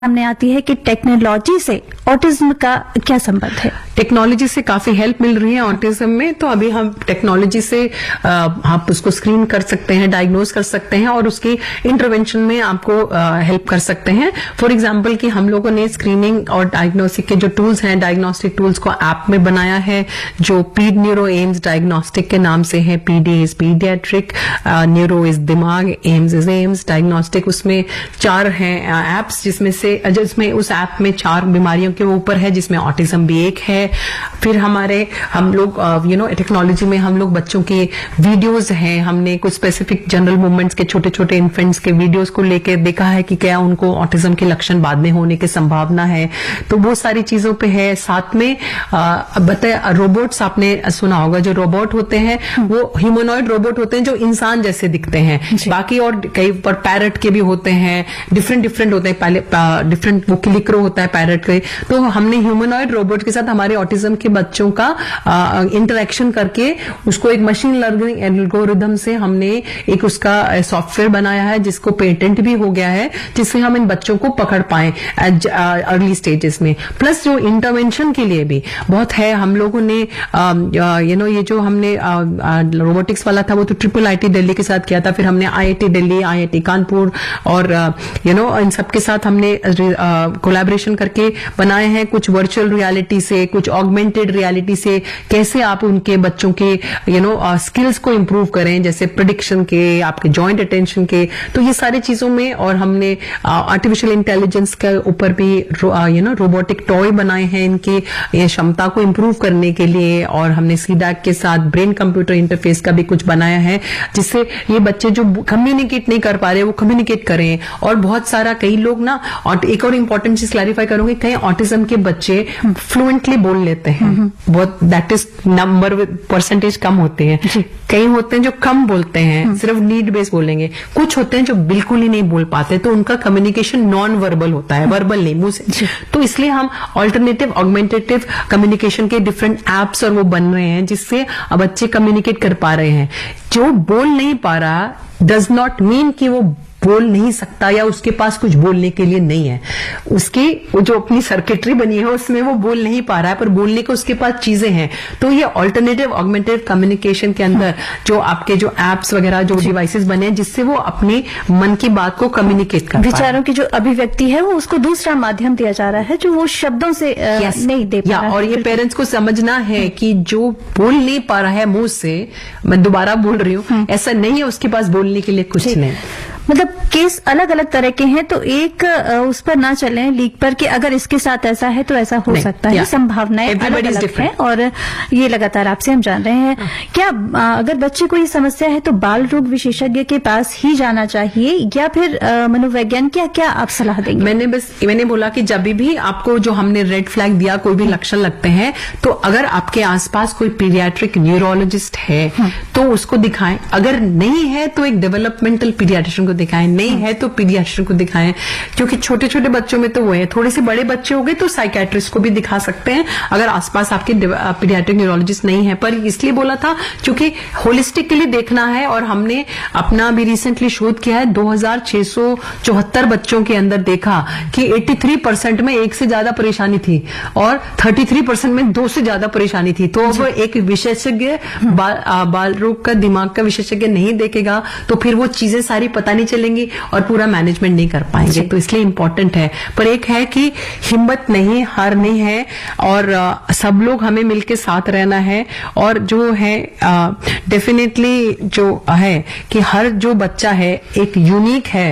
सामने आती है कि टेक्नोलॉजी से ऑटिज्म का क्या संबंध है। टेक्नोलॉजी से काफी हेल्प मिल रही है ऑटिज्म में, तो अभी हम टेक्नोलॉजी से आप उसको स्क्रीन कर सकते हैं, डायग्नोज कर सकते हैं और उसकी इंटरवेंशन में आपको हेल्प कर सकते हैं। फॉर एग्जांपल कि हम लोगों ने स्क्रीनिंग और डायग्नोस्टिक के जो टूल्स हैं, डायग्नोस्टिक टूल्स को ऐप में बनाया है जो पीड न्यूरो एम्स डायग्नोस्टिक के नाम से है। PD is paediatric, neuro is दिमाग, एम्स इज एम्स डायग्नोस्टिक। उसमें 4 हैं एप्स जिसमें उस ऐप में 4 बीमारियों के ऊपर है, जिसमें ऑटिज्म भी एक है। फिर हम लोग टेक्नोलॉजी में हम लोग बच्चों के वीडियोस हैं, हमने कुछ स्पेसिफिक जनरल मूवमेंट्स के छोटे छोटे इन्फेंट्स के वीडियोस को लेकर देखा है कि क्या उनको ऑटिज्म के लक्षण बाद में होने की संभावना है। तो वो सारी चीजों पे है। साथ में बताए रोबोट्स, आपने सुना होगा, जो रोबोट होते हैं वो ह्यूमनॉइड रोबोट होते हैं जो इंसान जैसे दिखते हैं। बाकी और कई पर पैरट के भी होते हैं, डिफरेंट होते हैं। पहले डिफरेंट वो क्लिक्रो होता है पैरट के। तो हमने ह्यूमनॉइड रोबोट के साथ हमारे ऑटिज्म के बच्चों का इंटरेक्शन करके उसको एक मशीन लर्निंग एल्गोरिथम से हमने एक उसका सॉफ्टवेयर बनाया है जिसको पेटेंट भी हो गया है, जिससे हम इन बच्चों को पकड़ पाए अर्ली स्टेजेस में। प्लस जो इंटरवेंशन के लिए भी बहुत है। हम लोगों ने ये जो हमने रोबोटिक्स वाला था वो तो IIIT दिल्ली के साथ किया था। फिर हमने IIT दिल्ली, IIT कानपुर और इन सबके साथ हमने कोलैबोरेशन करके बनाए हैं। कुछ वर्चुअल रियलिटी से, कुछ ऑगमेंटेड रियलिटी से कैसे आप उनके बच्चों के स्किल्स को इंप्रूव करें, जैसे प्रेडिक्शन के, आपके जॉइंट अटेंशन के। तो ये सारी चीजों में, और हमने आर्टिफिशियल इंटेलिजेंस के ऊपर भी रोबोटिक टॉय बनाए हैं इनकी क्षमता को इंप्रूव करने के लिए। और हमने सीडैक के साथ ब्रेन कंप्यूटर इंटरफेस का भी कुछ बनाया है, जिससे ये बच्चे जो कम्युनिकेट नहीं कर पा रहे वो कम्युनिकेट करें। और बहुत सारा कई लोग ना, और एक और इम्पोर्टेंट चीज क्लैरिफाई करूंगी, कई ऑटिज्म के बच्चे फ्लुएंटली बोल लेते हैं, बहुत दैट इज नंबर परसेंटेज कम होते हैं। कई होते हैं जो कम बोलते हैं, सिर्फ नीड बेस बोलेंगे। कुछ होते हैं जो बिल्कुल ही नहीं बोल पाते, तो उनका कम्युनिकेशन नॉन वर्बल होता है, वर्बल नहीं, मुंह से। तो इसलिए हम ऑल्टरनेटिव ऑगमेंटेटिव कम्युनिकेशन के डिफरेंट एप्स और वो बन रहे हैं, जिससे बच्चे कम्युनिकेट कर पा रहे हैं। जो बोल नहीं पा रहा डज नॉट मीन कि वो बोल नहीं सकता या उसके पास कुछ बोलने के लिए नहीं है। उसकी जो अपनी सर्किटरी बनी है उसमें वो बोल नहीं पा रहा है, पर बोलने को उसके पास चीजें हैं। तो ये ऑल्टरनेटिव ऑगमेंटेड कम्युनिकेशन के अंदर जो आपके जो एप्स वगैरह जो डिवाइसेस बने हैं, जिससे वो अपने मन की बात को कम्युनिकेट कर, विचारों की जो अभिव्यक्ति है वो उसको दूसरा माध्यम दिया जा रहा है जो वो शब्दों से नहीं दे पा रहा है। और ये पेरेंट्स को समझना है कि जो बोल नहीं पा रहा है मुंह से, मैं दोबारा बोल रही हूँ, ऐसा नहीं है उसके पास बोलने के लिए कुछ नहीं। मतलब केस अलग अलग तरह के हैं, तो एक उस पर ना चलें लीक पर कि अगर इसके साथ ऐसा है तो ऐसा हो सकता है। संभावनाएं अलग अलग हैं और ये लगातार आपसे हम जान रहे हैं। क्या अगर बच्चे को ये समस्या है तो बाल रोग विशेषज्ञ के पास ही जाना चाहिए या फिर मनोवैज्ञानिक, क्या आप सलाह देंगे? मैंने बोला कि जब भी आपको जो हमने रेड फ्लैग दिया, कोई भी लक्षण लगते हैं, तो अगर आपके आसपास कोई पीडियाट्रिक न्यूरोलॉजिस्ट है तो उसको दिखाएं। अगर नहीं है तो एक डेवलपमेंटल पीडियाट्रिशियन को दिखाएं, नहीं है तो पीडियाट्रिशियन को दिखाएं। क्योंकि छोटे छोटे बच्चों में तो वो है, थोड़े से बड़े बच्चे हो गए तो साइकियाट्रिस्ट को भी दिखा सकते हैं अगर आसपास आपके पीडियाट्रिक न्यूरोलॉजिस्ट नहीं है। पर इसलिए बोला था क्योंकि होलिस्टिकली देखना है, और हमने अपना भी रिसेंटली शोध किया है। 2674 बच्चों के अंदर देखा कि 83% में 1 से ज्यादा परेशानी थी और 33% में 2 से ज्यादा परेशानी थी। तो अब एक विशेषज्ञ बाल रोग का, दिमाग का विशेषज्ञ नहीं देखेगा तो फिर वो चीजें सारी पता नहीं चलेंगी और पूरा मैनेजमेंट नहीं कर पाएंगे। तो इसलिए इंपॉर्टेंट है। पर एक है कि हिम्मत नहीं, हार नहीं है, और सब लोग हमें मिलके साथ रहना है। और जो है डेफिनेटली जो है कि हर जो बच्चा है एक यूनिक है,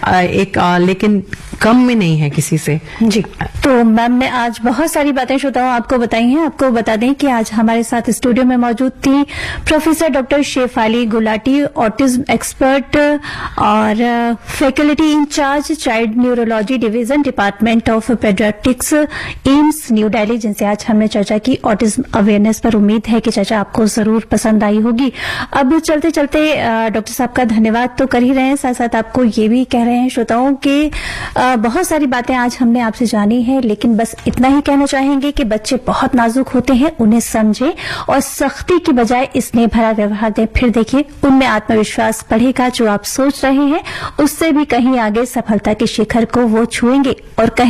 लेकिन कम में नहीं है किसी से। जी, तो मैम ने आज बहुत सारी बातें श्रोताओं आपको बताई हैं। आपको बता दें कि आज हमारे साथ स्टूडियो में मौजूद थी professor doctor Shefali Gulati, autism expert और faculty in charge child neurology division, department of paediatrics, AIIMS new Delhi, जिनसे आज हमने चर्चा की ऑटिज्म अवेयरनेस पर। उम्मीद है कि चर्चा आपको जरूर पसंद आई होगी। अब चलते चलते डॉक्टर साहब का धन्यवाद तो कर ही रहे हैं, साथ साथ आपको ये भी कह रहे हैं श्रोताओं के बहुत सारी बातें आज हमने आपसे जानी है, लेकिन बस इतना ही कहना चाहेंगे कि बच्चे बहुत नाजुक होते हैं, उन्हें समझें और सख्ती की बजाय स्नेह भरा व्यवहार दें। फिर देखिए उनमें आत्मविश्वास बढ़ेगा। जो आप सोच रहे हैं हैं उससे भी कहीं आगे सफलता के शिखर को वो छुएंगे और कहीं